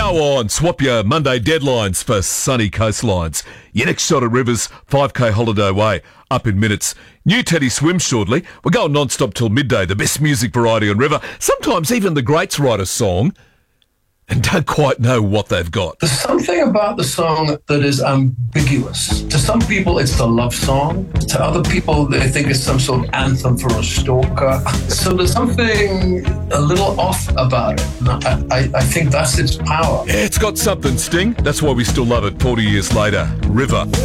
Go on, swap your Monday deadlines for sunny coastlines. Your next shot at Rivers, 5K holiday way, up in minutes. New Teddy Swim shortly. We're going non-stop till midday. The best music variety on River. Sometimes even the greats write a song and don't quite know what they've got. There's something about the song that is ambiguous. To some people, it's the love song. To other people, they think it's some sort of anthem for a stalker. So there's something a little off about it. And I think that's its power. Yeah, it's got something, Sting. That's why we still love it 40 years later. River.